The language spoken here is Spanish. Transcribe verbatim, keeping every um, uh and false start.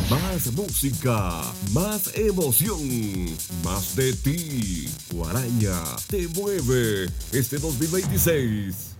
Más música, más emoción, más de ti. Guaraña te mueve este dos mil veintiséis.